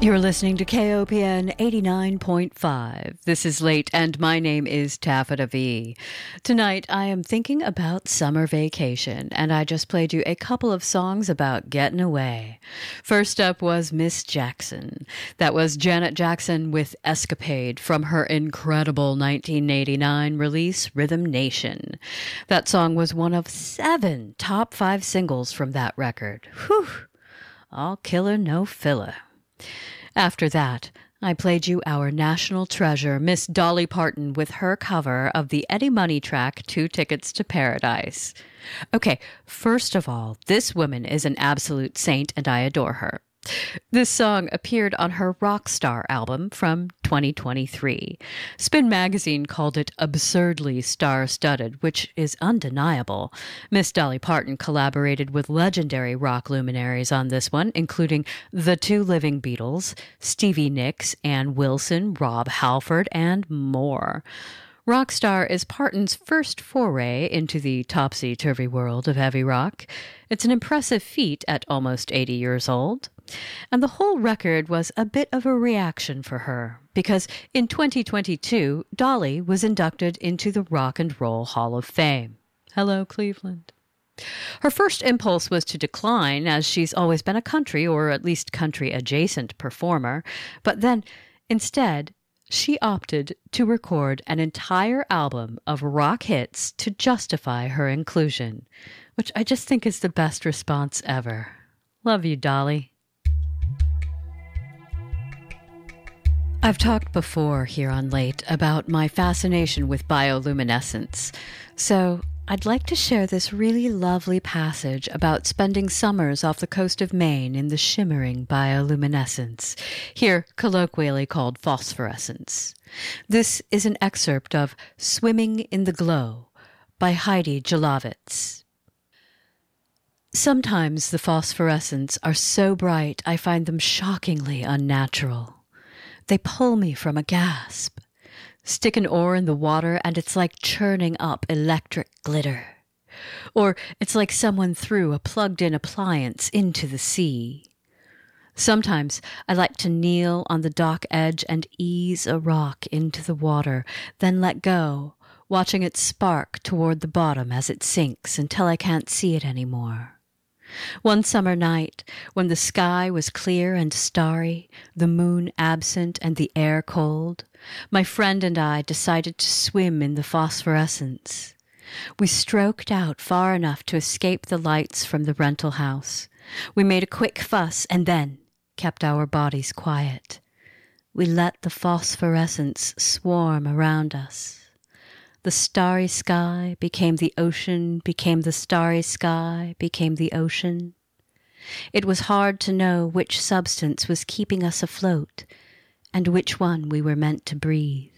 You're listening to KOPN 89.5. This is Late, and my name is Taffeta V. Tonight, I am thinking about summer vacation, and I just played you a couple of songs about getting away. First up was Miss Jackson. That was Janet Jackson with Escapade from her incredible 1989 release, Rhythm Nation. That song was one of 7 top 5 singles from that record. Whew! All killer, no filler. After that, I played you our national treasure, Miss Dolly Parton, with her cover of the Eddie Money track, 2 Tickets to Paradise. Okay, first of all, this woman is an absolute saint, and I adore her. This song appeared on her Rockstar album from 2023. Spin Magazine called it absurdly star-studded, which is undeniable. Miss Dolly Parton collaborated with legendary rock luminaries on this one, including the 2 living Beatles, Stevie Nicks, Ann Wilson, Rob Halford, and more. Rockstar is Parton's first foray into the topsy-turvy world of heavy rock. It's an impressive feat at almost 80 years old. And the whole record was a bit of a reaction for her, because in 2022, Dolly was inducted into the Rock and Roll Hall of Fame. Hello, Cleveland. Her first impulse was to decline, as she's always been a country, or at least country-adjacent performer, but then, instead, she opted to record an entire album of rock hits to justify her inclusion, which I just think is the best response ever. Love you, Dolly. I've talked before here on Late about my fascination with bioluminescence, so I'd like to share this really lovely passage about spending summers off the coast of Maine in the shimmering bioluminescence, here colloquially called phosphorescence. This is an excerpt of Swimming in the Glow by Heidi Jelavitz. Sometimes the phosphorescents are so bright I find them shockingly unnatural. They pull me from a gasp. Stick an oar in the water and it's like churning up electric glitter. Or it's like someone threw a plugged-in appliance into the sea. Sometimes I like to kneel on the dock edge and ease a rock into the water, then let go, watching it spark toward the bottom as it sinks until I can't see it anymore. One summer night, when the sky was clear and starry, the moon absent and the air cold, my friend and I decided to swim in the phosphorescence. We stroked out far enough to escape the lights from the rental house. We made a quick fuss and then kept our bodies quiet. We let the phosphorescence swarm around us. The starry sky became the ocean, became the starry sky, became the ocean. It was hard to know which substance was keeping us afloat and which one we were meant to breathe.